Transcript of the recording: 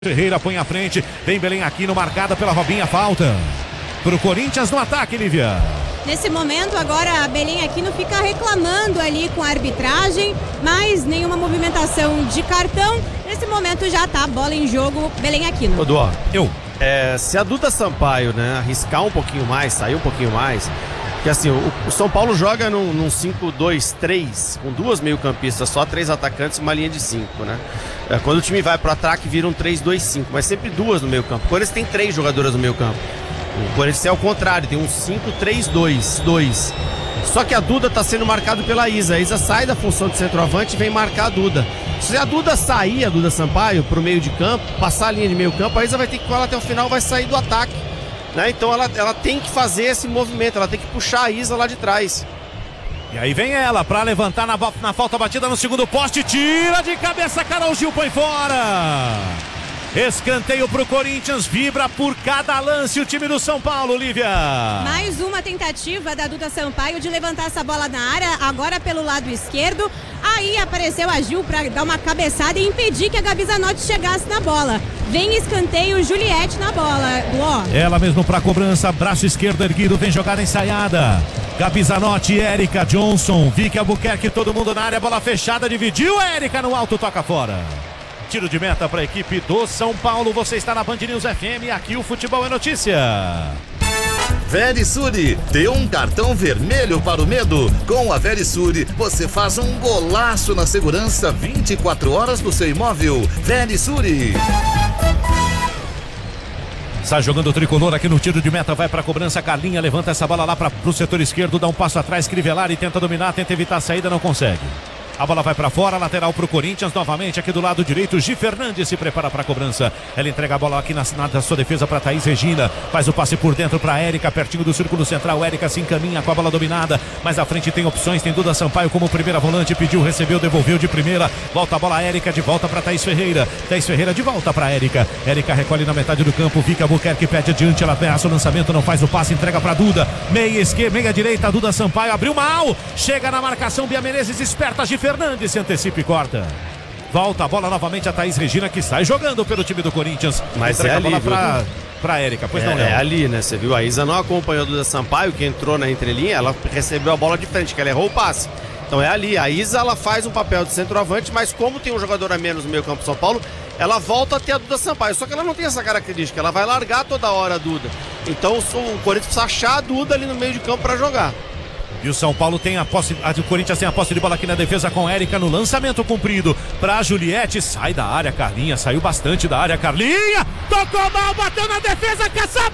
Ferreira põe à frente, vem Belém Aquino, marcada pela Robinha, falta pro Corinthians no ataque, Lívia. Nesse momento agora a Belém Aquino fica reclamando ali com a arbitragem, mas nenhuma movimentação de cartão. Nesse momento já tá a bola em jogo, Belém Aquino. Rodô, se a Duda Sampaio, né, arriscar um pouquinho mais, sair um pouquinho mais, porque assim, o São Paulo joga num 5-2-3, com duas meio-campistas, só 3 atacantes e uma linha de 5, né? Quando o time vai pro ataque, vira um 3-2-5, mas sempre duas no meio-campo. O Corinthians tem 3 jogadoras no meio-campo. O Corinthians é ao contrário, tem um 5-3-2. Só que a Duda tá sendo marcada pela Isa. A Isa sai da função de centroavante e vem marcar a Duda. Se a Duda sair, a Duda Sampaio, pro meio de campo, passar a linha de meio campo, a Isa vai ter que ir com ela até o final, vai sair do ataque, né? Então ela tem que fazer esse movimento, ela tem que puxar a Isa lá de trás. E aí vem ela pra levantar na falta batida no segundo poste, tira de cabeça, Carol Gil põe fora. Escanteio pro Corinthians, vibra por cada lance o time do São Paulo, Lívia. Mais uma tentativa da Duda Sampaio de levantar essa bola na área, agora pelo lado esquerdo. Aí apareceu a Gil para dar uma cabeçada e impedir que a Gabi Zanotti chegasse na bola. Vem escanteio, Juliette na bola. Ela mesmo pra cobrança, braço esquerdo erguido, vem jogada ensaiada. Gabi Zanotti, Érica, Johnson, Vicky Albuquerque, todo mundo na área, bola fechada, dividiu, Érica no alto, toca fora. Tiro de meta para a equipe do São Paulo. Você está na Band News FM, aqui o futebol é notícia. Verisure, dê um cartão vermelho para o medo. Com a Verisure, você faz um golaço na segurança 24 horas do seu imóvel. Verisure. Sai jogando o tricolor aqui no tiro de meta, vai para a cobrança, Carlinha levanta essa bola lá para o setor esquerdo, dá um passo atrás, Crivellari tenta dominar, tenta evitar a saída, não consegue. A bola vai para fora, lateral para o Corinthians, novamente aqui do lado direito, Gi Fernandes se prepara para a cobrança. Ela entrega a bola aqui na sua defesa para Thaís Regina, faz o passe por dentro para Érica, pertinho do círculo central. Érica se encaminha com a bola dominada, mas à frente tem opções, tem Duda Sampaio como primeira volante, pediu, recebeu, devolveu de primeira, volta a bola, Érica de volta para Thaís Ferreira. Thaís Ferreira de volta para Érica. Érica recolhe na metade do campo, Vicky Albuquerque pede adiante, ela ameaça o lançamento, não faz o passe, entrega para Duda, meia esquerda, meia direita, Duda Sampaio abriu mal, chega na marcação, Bia Menezes esperta, Gi Fernandes se antecipa e corta. Volta a bola novamente a Thaís Regina, que sai jogando pelo time do Corinthians. Mas entrega a bola pra Érica, pois não, Léo? É ali, né? Você viu, a Isa não acompanhou a Duda Sampaio, que entrou na entrelinha, ela recebeu a bola de frente, que ela errou o passe. Então é ali, a Isa ela faz um papel de centroavante, mas como tem um jogador a menos no meio campo do São Paulo, ela volta até a Duda Sampaio, só que ela não tem essa característica, ela vai largar toda hora a Duda. Então o Corinthians precisa achar a Duda ali no meio de campo para jogar. E o São Paulo tem a posse, o Corinthians tem a posse de bola aqui na defesa com Érica no lançamento comprido pra Juliette, sai da área, Carlinha, saiu bastante da área, Carlinha, tocou mal, bateu na defesa, caçapa!